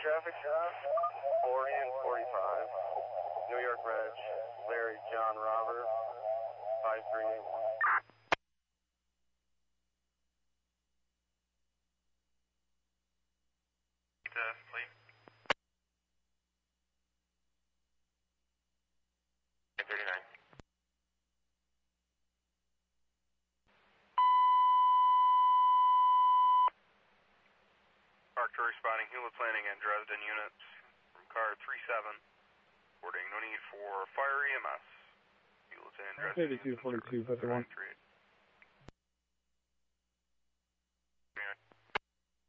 Traffic stop, 40 and 45. New York Reg, Larry John Robert, 538. Fleet. 39. Arctur responding, Hewlett Landing and Dresden units from car 37. Reporting no need for fire EMS. Hewlett and Dresden. 8242, 51.